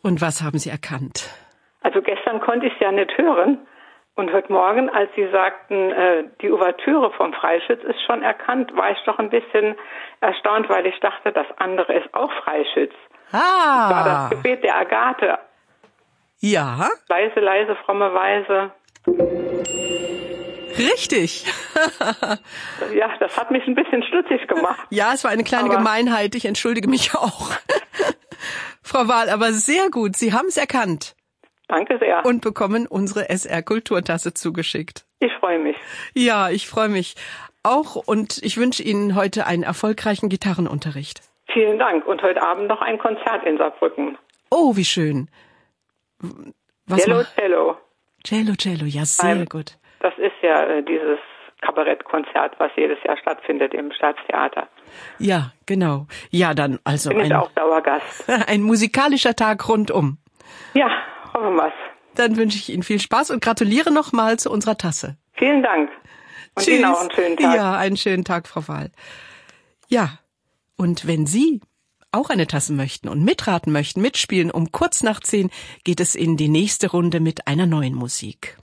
Und was haben Sie erkannt? Also gestern konnte ich es ja nicht hören. Und heute Morgen, als Sie sagten, die Ouvertüre vom Freischütz ist schon erkannt, war ich doch ein bisschen erstaunt, weil ich dachte, das andere ist auch Freischütz. Ah. Das war das Gebet der Agathe. Ja. Leise, leise, fromme Weise. Richtig. Ja, das hat mich ein bisschen stutzig gemacht. Ja, es war eine kleine Gemeinheit. Ich entschuldige mich auch. Frau Wahl, aber sehr gut. Sie haben es erkannt. Danke sehr. Und bekommen unsere SR-Kulturtasse zugeschickt. Ich freue mich. Ja, ich freue mich auch und ich wünsche Ihnen heute einen erfolgreichen Gitarrenunterricht. Vielen Dank. Und heute Abend noch ein Konzert in Saarbrücken. Oh, wie schön. Cello. Cello, ja, sehr gut. Das ist ja dieses Kabarettkonzert, was jedes Jahr stattfindet im Staatstheater. Ja, genau. Ja, dann also bin ich auch Dauergast. Ein musikalischer Tag rundum. Ja, hoffen wir's. Dann wünsche ich Ihnen viel Spaß und gratuliere nochmal zu unserer Tasse. Vielen Dank. Und Tschüss. Ihnen auch einen schönen Tag. Ja, einen schönen Tag, Frau Wahl. Ja, und wenn Sie auch eine Tasse möchten und mitraten möchten, mitspielen, um kurz nach 10 geht es in die nächste Runde mit einer neuen Musik.